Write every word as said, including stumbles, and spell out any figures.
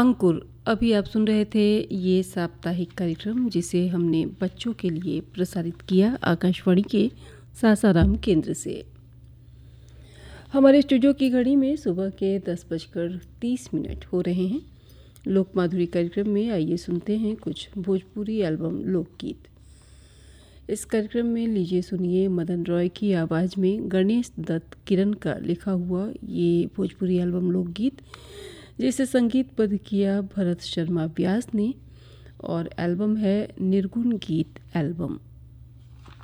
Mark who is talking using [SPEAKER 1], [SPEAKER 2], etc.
[SPEAKER 1] अंकुर। अभी आप सुन रहे थे ये साप्ताहिक कार्यक्रम जिसे हमने बच्चों के लिए प्रसारित किया आकाशवाणी के सासाराम केंद्र से। हमारे स्टूडियो की घड़ी में सुबह के दस बजकर तीस मिनट हो रहे हैं। लोक माधुरी कार्यक्रम में आइए सुनते हैं कुछ भोजपुरी एल्बम लोकगीत। इस कार्यक्रम में लीजिए सुनिए मदन रॉय की आवाज़ में गणेश दत्त किरण का लिखा हुआ ये भोजपुरी एल्बम लोकगीत, जिसे संगीतबद्ध किया भरत शर्मा व्यास ने, और एल्बम है निर्गुण गीत एल्बम।